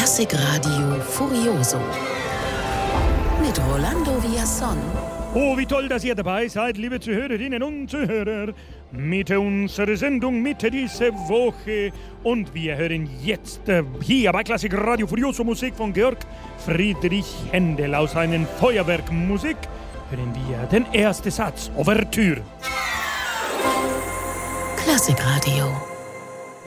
Klassikradio Furioso mit Rolando Villazón. Oh, wie toll, dass ihr dabei seid, liebe Zuhörerinnen und Zuhörer, mit unserer Sendung Mitte dieser Woche. Und wir hören jetzt hier bei Klassikradio Furioso Musik von Georg Friedrich Händel aus seinen Feuerwerkmusik. Hören wir den ersten Satz, Ouvertüre. Klassikradio.